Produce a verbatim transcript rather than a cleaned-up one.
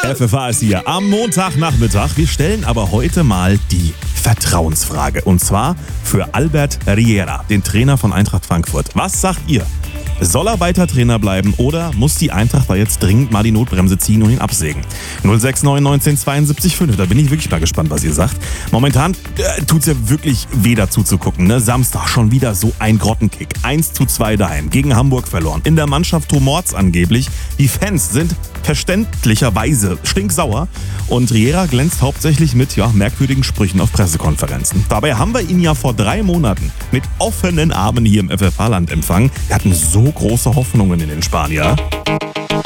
F F A ist hier am Montagnachmittag. Wir stellen aber heute mal die Vertrauensfrage. Und zwar für Albert Riera, den Trainer von Eintracht Frankfurt. Was sagt ihr? Soll er weiter Trainer bleiben oder muss die Eintracht da jetzt dringend mal die Notbremse ziehen und ihn absägen? null sechs neun neunzehn zweiundsiebzig fünf, da bin ich wirklich mal gespannt, was ihr sagt. Momentan äh, tut's ja wirklich weh dazu zu gucken. Ne? Samstag schon wieder so ein Grottenkick. eins zu zwei daheim, gegen Hamburg verloren. In der Mannschaft Humorz angeblich. Die Fans sind verständlicherweise stinksauer und Riera glänzt hauptsächlich mit ja, merkwürdigen Sprüchen auf Pressekonferenzen. Dabei haben wir ihn ja vor drei Monaten mit offenen Armen hier im F F A-Land empfangen. Wir hatten so große Hoffnungen in den Spanier.